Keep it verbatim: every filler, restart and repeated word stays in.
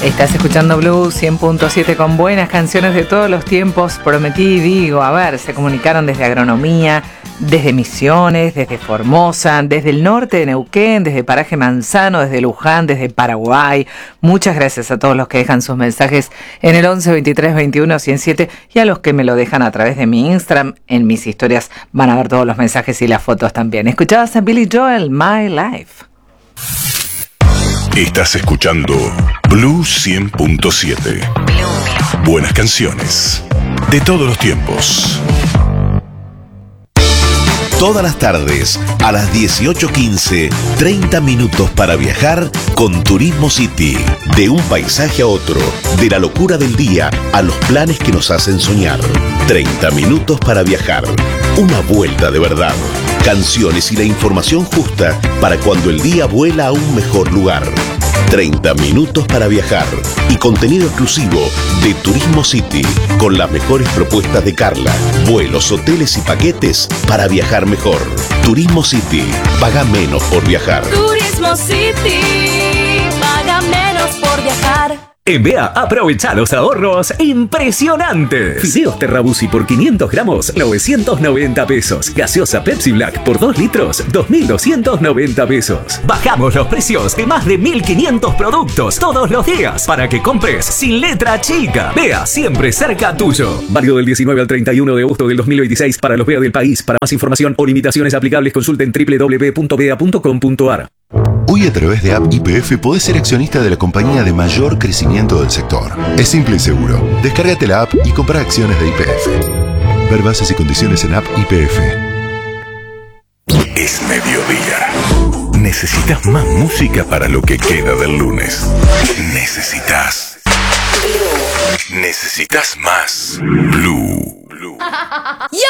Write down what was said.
Estás escuchando Blue cien punto siete con buenas canciones de todos los tiempos. Prometí y digo, a ver, se comunicaron desde Agronomía, desde Misiones, desde Formosa, desde el norte de Neuquén, desde Paraje Manzano, desde Luján, desde Paraguay. Muchas gracias a todos los que dejan sus mensajes en el once veintitrés veintiuno ciento siete y a los que me lo dejan a través de mi Instagram. En mis historias van a ver todos los mensajes y las fotos también. Escuchabas a Billy Joel, My Life. Estás escuchando Blue cien punto siete. Buenas canciones de todos los tiempos. Todas las tardes a las dieciocho quince, treinta minutos para viajar con Turismo City. De un paisaje a otro, de la locura del día a los planes que nos hacen soñar. treinta minutos para viajar. Una vuelta de verdad. Canciones y la información justa para cuando el día vuela a un mejor lugar. treinta minutos para viajar y contenido exclusivo de Turismo City con las mejores propuestas de Carla, vuelos, hoteles y paquetes para viajar mejor. Turismo City, paga menos por viajar. Turismo City, paga menos por viajar. En B E A, aprovecha los ahorros impresionantes. Fideos Terrabusi por quinientos gramos, novecientos noventa pesos. Gaseosa Pepsi Black por dos litros, dos mil doscientos noventa pesos. Bajamos los precios de más de mil quinientos productos todos los días para que compres sin letra chica. B E A, siempre cerca tuyo. Válido del diecinueve al treinta y uno de agosto del dos mil veintiséis para los B E A del país. Para más información o limitaciones aplicables, consulten doble u doble u doble u punto b e a punto com punto a r. Hoy a través de App Y P F podés ser accionista de la compañía de mayor crecimiento del sector. Es simple y seguro. Descárgate la app y compra acciones de Y P F. Ver bases y condiciones en App Y P F. Es mediodía. Necesitas más música para lo que queda del lunes. Necesitas. Necesitas más. Blue. Blue. ¡Yo!